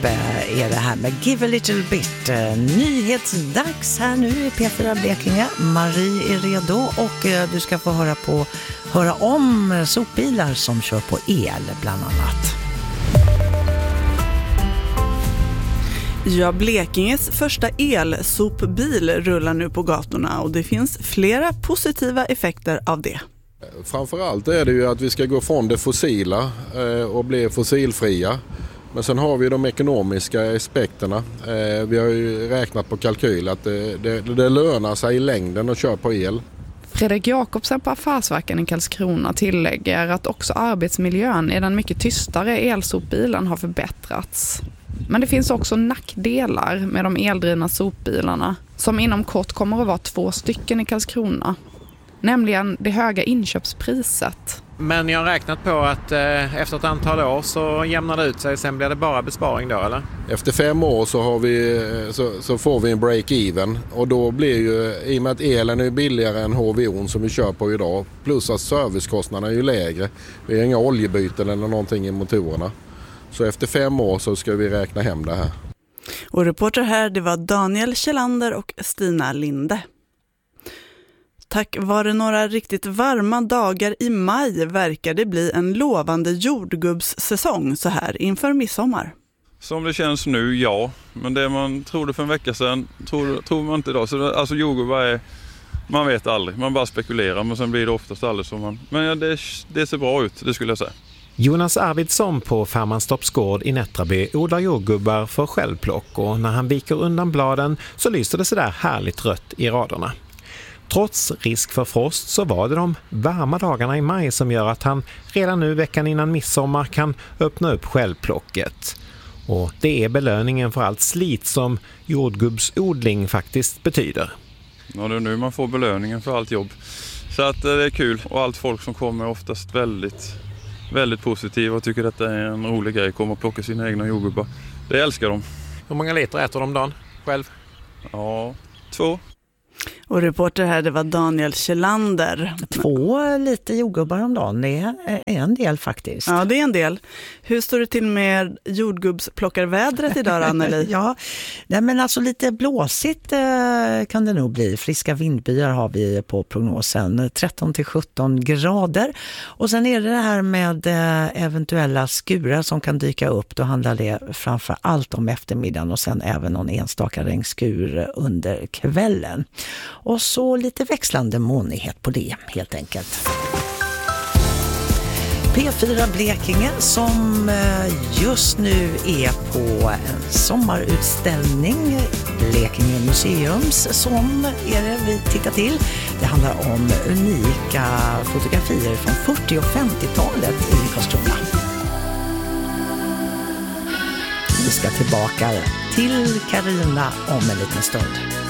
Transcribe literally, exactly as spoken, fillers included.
är det här med Give a little bit. Nyhetsdags här nu i P fyra Blekinge. Marie är redo och du ska få höra på höra om sopbilar som kör på el bland annat. Ja, Blekinges första elsopbil rullar nu på gatorna och det finns flera positiva effekter av det. Framförallt är det ju att vi ska gå från det fossila och bli fossilfria. Men sen har vi de ekonomiska aspekterna. Vi har ju räknat på kalkyl att det, det, det lönar sig i längden att köra på el. Fredrik Jakobsen på Affärsverken i Karlskrona tillägger att också arbetsmiljön i den mycket tystare elsopbilen har förbättrats. Men det finns också nackdelar med de eldrivna sopbilarna som inom kort kommer att vara två stycken i Karlskrona. Nämligen det höga inköpspriset. Men jag har räknat på att eh, efter ett antal år så jämnar det ut sig. Sen blir det bara besparing då, eller? Efter fem år så, har vi, så, så får vi en break-even. Och då blir ju, i och med att elen är billigare än H V O som vi kör på idag. Plus att servicekostnaderna är ju lägre. Vi har inga oljebyten eller någonting i motorerna. Så efter fem år så ska vi räkna hem det här. Och reporter här, det var Daniel Kjellander och Stina Linde. Tack vare några riktigt varma dagar i maj verkar det bli en lovande jordgubbssäsong så här inför midsommar. Som det känns nu, ja. Men det man trodde för en vecka sedan tror, tror man inte idag. Så det, alltså jordgubbar är, man vet aldrig. Man bara spekulerar, men sen blir det oftast aldrig som man... Men ja, det, det ser bra ut, det skulle jag säga. Jonas Arvidsson på Färmanstorps gård i Nättraby odlar jordgubbar för självplock och när han viker undan bladen så lyser det så där härligt rött i raderna. Trots risk för frost så var det de varma dagarna i maj som gör att han redan nu veckan innan midsommar kan öppna upp självplocket. Och det är belöningen för allt slit som jordgubbsodling faktiskt betyder. Ja, det är nu man får belöningen för allt jobb. Så att det är kul och allt folk som kommer är oftast väldigt, väldigt positiva och tycker att det är en rolig grej att komma och plocka sina egna jordgubbar. Det älskar de. Hur många liter äter de dagen själv? Ja, två. Och reporter här, det var Daniel Kjellander. Två lite jordgubbar om dagen, det är en del faktiskt. Ja, det är en del. Hur står det till med jordgubbsplockarvädret idag, Anneli? Ja, nej, men alltså lite blåsigt eh, kan det nog bli. Friska vindbyar har vi på prognosen. tretton till sjutton grader. Och sen är det det här med eh, eventuella skurar som kan dyka upp. Då handlar det framför allt om eftermiddagen och sen även någon enstaka regnskur under kvällen. Och så lite växlande molnighet på det helt enkelt. P fyra Blekinge som just nu är på en sommarutställning, Blekinge Museums, som är det vi tittar till. Det handlar om unika fotografier från fyrtio- och femtiotalet i Karlskrona. Vi ska tillbaka till Carina om en liten stund.